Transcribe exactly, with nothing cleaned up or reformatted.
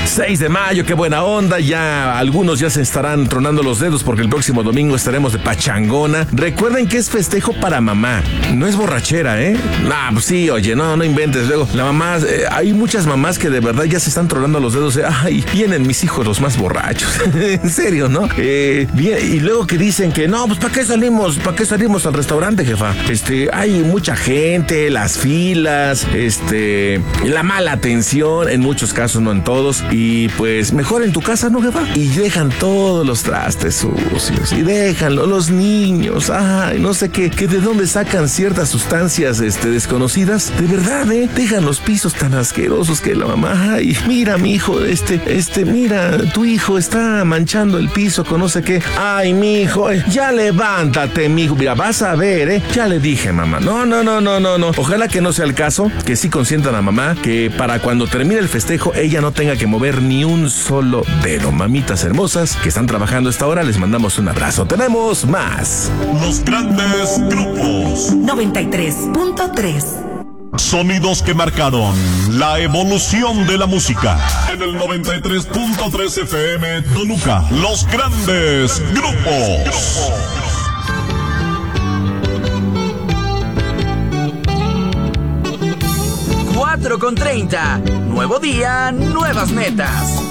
seis de mayo, qué buena onda. Ya algunos ya se estarán tronando los dedos porque el próximo domingo estaremos de pachangona. Recuerden que es festejo para mamá, no es borrachera, ¿eh? Nah, pues sí, oye, no, no inventes. Luego, la mamá, eh, hay muchas mamás que de verdad ya se están tronando los dedos. Eh, ay, vienen mis hijos los más borrachos. En serio, ¿no? Eh, bien, y luego que dicen que no, pues ¿para qué salimos? ¿Para qué salimos al restaurante, jefa? Este, hay mucha gente, las filas, este, la mala atención, en muchos casos, no en todos. Y pues mejor en tu casa, ¿no, jefa? Y dejan todos los trastes sucios. Y déjanlo, los niños. Ay, no sé qué, que de dónde sacan ciertas sustancias este, desconocidas. De verdad, ¿eh? Dejan los pisos tan asquerosos que la mamá, ay, mira, mi hijo, este, este, mira, tu hijo está manchando el piso con no sé qué. Ay, mi hijo, eh, ya levántate, mi hijo. Mira, vas a ver, ¿eh? Ya le dije, mamá. No, no, no, no, no, no. Ojalá que no sea el caso, que sí consientan a mamá, que para cuando termine el festejo, ella no tenga que mover ni un solo dedo. Mamitas hermosas que están trabajando a esta hora, les mandamos un abrazo. Tenemos más. Los grandes grupos. noventa y tres punto tres. Sonidos que marcaron la evolución de la música. En el noventa y tres punto tres F M Toluca. Los grandes grupos. cuatro con treinta. Nuevo día, nuevas metas.